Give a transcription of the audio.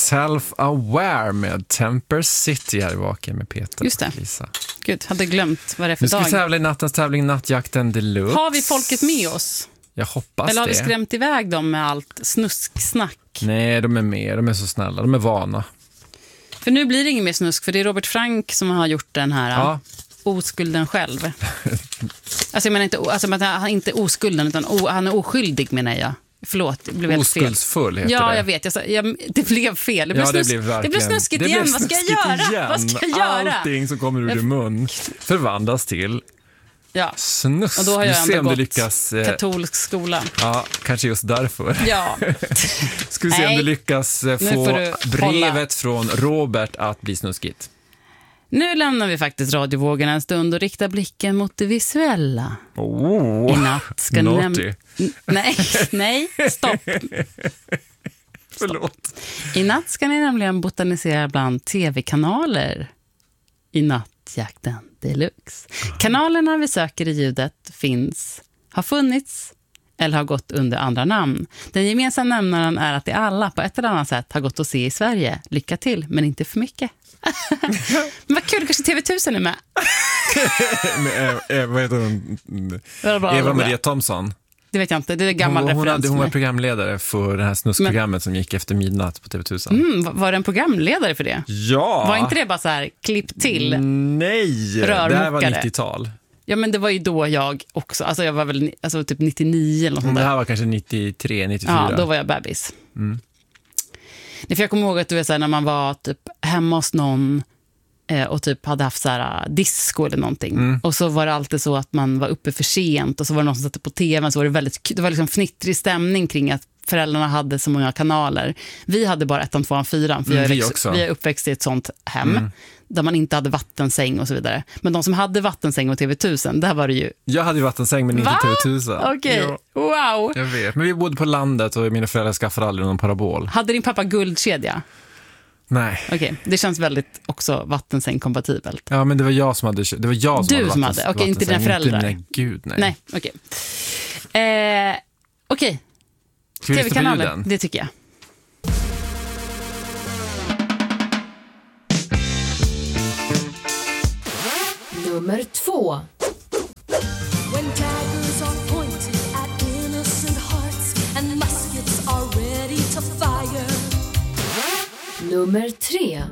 Self-Aware med Temper City här i Vaken med Peter. Just det. Och Lisa. Gud, hade glömt vad det är för Nu ska dag. vi tävla i nattens tävling Nattjakten Deluxe. Har vi folket med oss? Jag hoppas Eller har vi det. skrämt iväg dem med allt snusksnack? Nej, de är med. De är så snälla. De är vana. För nu blir det ingen mer snusk, för det är Robert Frank som har gjort den här oskulden själv. Alltså jag menar inte, alltså, han är inte oskulden, utan han är oskyldig, menar jag. Förlåt, det blev helt fel. Oskuldsfull heter det. Ja, jag vet. Det blev fel. Det blev snuskigt igen. Vad ska jag göra? Vad ska jag göra? Allting som kommer ur din mun förvandlas till snusk. Och då har jag ändå gått lyckas, katolsk skola. Ja, kanske just därför. Ja. Ska vi se om du lyckas få brevet från Robert att bli snuskigt. Nu lämnar vi faktiskt radiovågen en stund och riktar blicken mot det visuella. I natt ska Nej, stopp. Förlåt. I natt ska ni nämligen botanisera bland tv-kanaler i Nattjakten Deluxe. Kanalerna vi söker i ljudet har funnits eller har gått under andra namn. Den gemensamma nämnaren är att det alla på ett eller annat sätt har gått att se i Sverige. Lycka till, men inte för mycket. Men vad kul, kanske TV1000 är med. Vad heter hon? Eva Maria Thomsson. Det vet jag inte, det är gammal referens. Hon var programledare för det här snuskprogrammet som gick efter midnatt på TV1000. Var det en programledare för det? Ja. Var inte det bara så här, klipp till? Nej, det här var 90-tal. Ja, men det var ju då jag också, alltså jag var väl typ 99 eller något sånt där. Det här var kanske 93, 94. Ja, då var jag bebis. För jag kommer ihåg att du vet, så här, när man var typ hemma hos någon och typ hade haft så här disco eller någonting. Och så var det alltid så att man var uppe för sent och så var det någon som satte på tvn, så var det var liksom fnittrig stämning kring att föräldrarna hade så många kanaler. Vi hade bara 1, 2, 4, för vi är uppväxt i ett sånt hem där man inte hade vattensäng och så vidare. Men de som hade vattensäng och TV1000, där var det ju... Jag hade ju vattensäng men inte TV1000. Okej, wow. Jag vet, men vi bodde på landet och mina föräldrar skaffade aldrig någon parabol. Hade din pappa guldkedja? Nej. Okej, det känns väldigt också vattensäng-kompatibelt. Ja, men det var jag som hade... Det var jag som hade Okej, inte dina föräldrar. Nej, gud, nej. Nej, okej. TV-kanalen, det tycker jag. Nummer 2. When daggers are pointed at innocent hearts and muskets are ready to fire. Nummer 3.